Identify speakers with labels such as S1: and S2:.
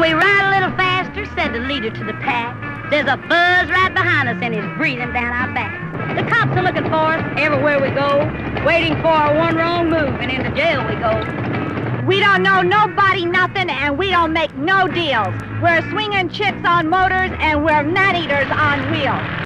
S1: we ride a little faster, said the leader to the pack. There's a buzz right behind us and it's breathing down our backs. The cops are looking for us everywhere we go, waiting for our one wrong move, and into jail we go.
S2: We don't know nobody nothing, and we don't make no deals. We're swinging chicks on motors, and we're man-eaters on wheels.